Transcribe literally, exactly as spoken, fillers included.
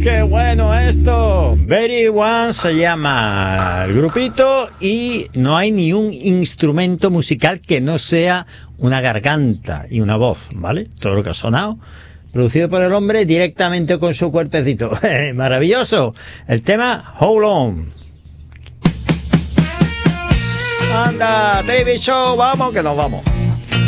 ¡Qué bueno esto! Very One se llama el grupito y no hay ni un instrumento musical que no sea una garganta y una voz, ¿vale? Todo lo que ha sonado, producido por el hombre directamente con su cuerpecito. ¡Maravilloso! El tema Hold On. Anda, T V Show, vamos que nos vamos.